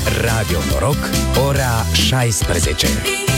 Radio Noroc, ora 16.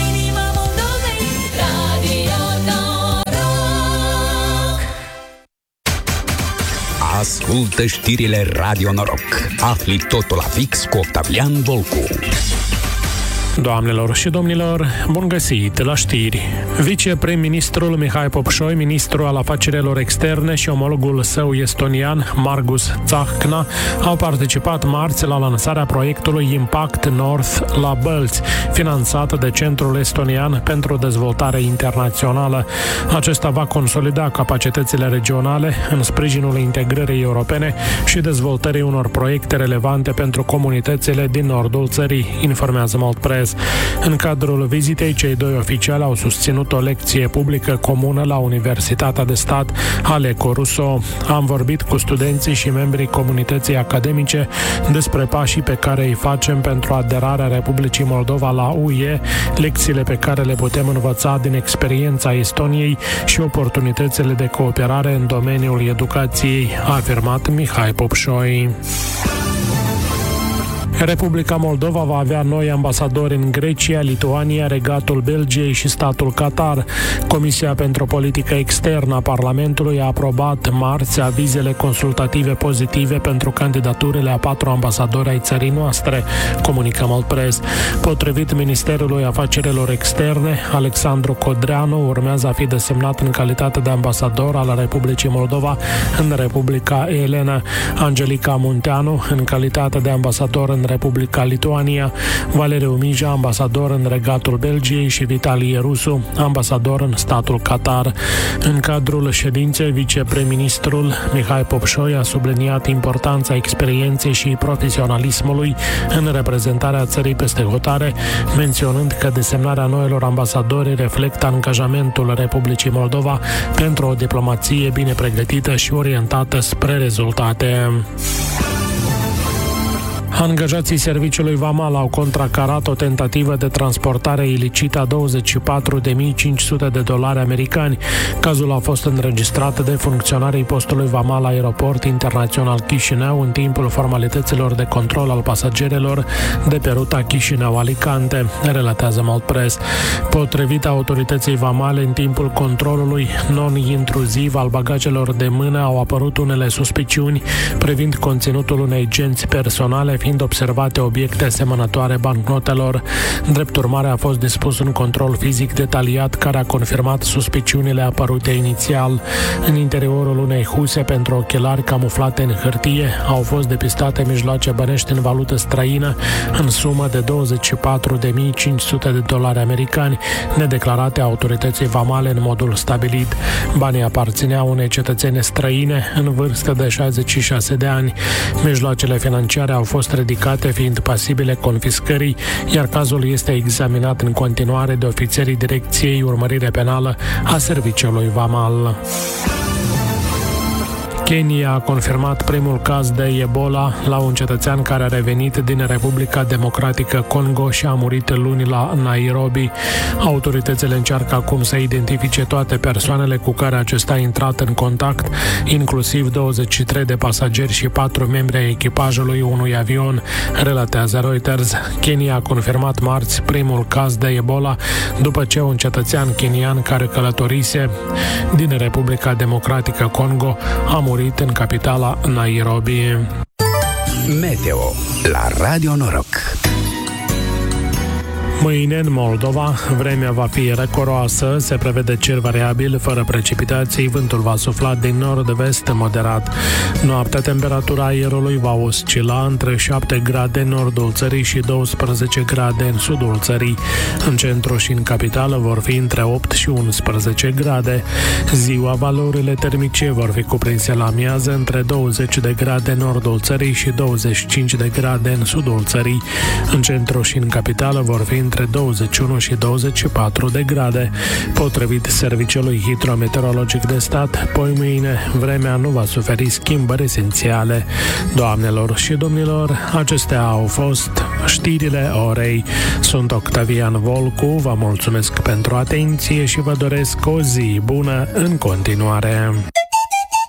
Ascultă știrile Radio Noroc. Afli totul la fix cu Octavian Volcu. Doamnelor și domnilor, bun găsit la știri. Viceprim-ministrul Mihai Popșoi, ministru al afacerilor externe și omologul său estonian, Margus Tsahkna, au participat marți la lansarea proiectului Impact North la Bălți, finanțat de Centrul Estonian pentru Dezvoltare Internațională. Acesta va consolida capacitățile regionale în sprijinul integrării europene și dezvoltării unor proiecte relevante pentru comunitățile din nordul țării, informează Moldpress. În cadrul vizitei, cei doi oficiali au susținut o lecție publică comună la Universitatea de Stat Aleco Russo. Am vorbit cu studenții și membrii comunității academice despre pașii pe care îi facem pentru aderarea Republicii Moldova la UE, lecțiile pe care le putem învăța din experiența Estoniei și oportunitățile de cooperare în domeniul educației, a afirmat Mihai Popșoi. Republica Moldova va avea noi ambasadori în Grecia, Lituania, Regatul Belgiei și statul Qatar. Comisia pentru Politică Externă a Parlamentului a aprobat marți avizele consultative pozitive pentru candidaturile a 4 ambasadori ai țării noastre, comunică Moldpress. Potrivit Ministerului Afacerilor Externe, Alexandru Codreanu urmează a fi desemnat în calitate de ambasador al Republicii Moldova în Republica Elena, Angelica Munteanu în calitate de ambasador în Republica Lituania, Valeriu Mija, ambasador în Regatul Belgiei și Vitalie Rusu, ambasador în statul Qatar. În cadrul ședinței, viceprim-ministrul Mihai Popșoi a subliniat importanța experienței și profesionalismului în reprezentarea țării peste hotare, menționând că desemnarea noilor ambasadori reflectă angajamentul Republicii Moldova pentru o diplomație bine pregătită și orientată spre rezultate. Angajații serviciului vamal au contracarat o tentativă de transportare ilicită a $24.500 americani. Cazul a fost înregistrat de funcționarii postului vamal Aeroport Internațional Chișinău în timpul formalităților de control al pasagerilor de pe ruta Chișinău-Alicante, relatează Moldpress. Potrivit autorității vamale, în timpul controlului non-intruziv al bagajelor de mână au apărut unele suspiciuni privind conținutul unei genți personale, fiind observate obiecte asemănătoare bancnotelor. Drept urmare, a fost dispus un control fizic detaliat care a confirmat suspiciunile apărute inițial. În interiorul unei huse pentru ochelari camuflate în hârtie au fost depistate mijloace bănești în valută străină în sumă de $24.500 americani, nedeclarate autorității vamale în modul stabilit. Banii aparțineau unei cetățene străine în vârstă de 66 de ani. Mijloacele financiare au fost ridicate fiind pasibile confiscării, iar cazul este examinat în continuare de ofițerii Direcției Urmărire Penală a Serviciului Vamal. Kenya a confirmat primul caz de Ebola la un cetățean care a revenit din Republica Democratică Congo și a murit luni la Nairobi. Autoritățile încearcă acum să identifice toate persoanele cu care acesta a intrat în contact, inclusiv 23 de pasageri și 4 membri ai echipajului unui avion, relatează Reuters. Kenya a confirmat marți primul caz de Ebola după ce un cetățean kenian care călătorise din Republica Democratică Congo a murit în capitala Nairobi. Meteo la Radio Noroc. Mâine, în Moldova, vremea va fi răcoroasă, se prevede cer variabil, fără precipitații, vântul va sufla din nord-vest moderat. Noaptea, temperatura aerului va oscila între 7 grade în nordul țării și 12 grade în sudul țării. În centru și în capitală vor fi între 8 și 11 grade. Ziua, valorile termice vor fi cuprinse la amiază între 20 de grade în nordul țării și 25 de grade în sudul țării. În centru și în capitală vor fi între 21 și 24 de grade. Potrivit Serviciului Hidrometeorologic de Stat, poi mâine vremea nu va suferi schimbări esențiale. Doamnelor și domnilor, acestea au fost știrile orei. Sunt Octavian Volcu, vă mulțumesc pentru atenție și vă doresc o zi bună în continuare.